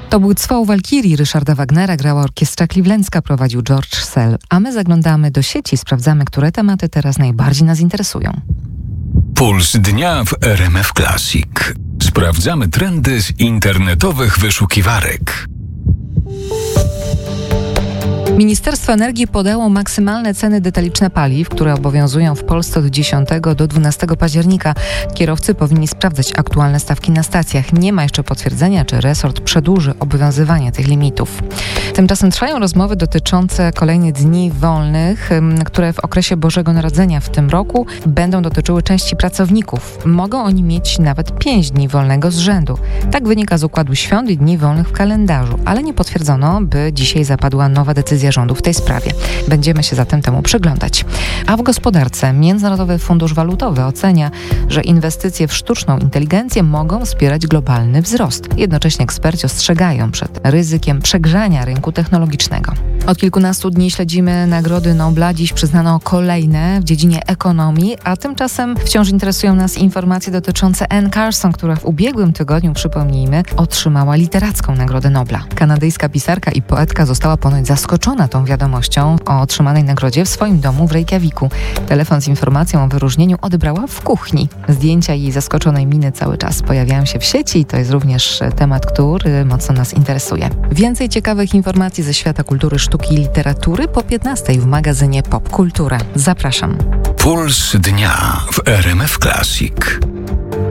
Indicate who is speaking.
Speaker 1: To był Cwał Walkirii Ryszarda Wagnera, grała orkiestra clevelandzka, prowadził George Sell. A my zaglądamy do sieci, sprawdzamy, które tematy teraz najbardziej nas interesują.
Speaker 2: Puls dnia w RMF Classic. Sprawdzamy trendy z internetowych wyszukiwarek.
Speaker 1: Ministerstwo Energii podało maksymalne ceny detaliczne paliw, które obowiązują w Polsce od 10 do 12 października. Kierowcy powinni sprawdzać aktualne stawki na stacjach. Nie ma jeszcze potwierdzenia, czy resort przedłuży obowiązywanie tych limitów. Tymczasem trwają rozmowy dotyczące kolejnych dni wolnych, które w okresie Bożego Narodzenia w tym roku będą dotyczyły części pracowników. Mogą oni mieć nawet 5 dni wolnego z rzędu. Tak wynika z układu świąt i dni wolnych w kalendarzu, ale nie potwierdzono, by dzisiaj zapadła nowa decyzja rządu w tej sprawie. Będziemy się zatem temu przyglądać. A w gospodarce Międzynarodowy Fundusz Walutowy ocenia, że inwestycje w sztuczną inteligencję mogą wspierać globalny wzrost. Jednocześnie eksperci ostrzegają przed ryzykiem przegrzania rynku technologicznego. Od kilkunastu dni śledzimy Nagrody Nobla. Dziś przyznano kolejne w dziedzinie ekonomii, a tymczasem wciąż interesują nas informacje dotyczące Anne Carson, która w ubiegłym tygodniu, przypomnijmy, otrzymała literacką Nagrodę Nobla. Kanadyjska pisarka i poetka została ponoć zaskoczona tą wiadomością o otrzymanej nagrodzie w swoim domu w Reykjaviku. Telefon z informacją o wyróżnieniu odebrała w kuchni. Zdjęcia jej zaskoczonej miny cały czas pojawiają się w sieci i to jest również temat, który mocno nas interesuje. Więcej ciekawych informacji ze świata kultury, sztuki i literatury po 15 w magazynie Pop Kultura. Zapraszam.
Speaker 2: Puls dnia w RMF Classic.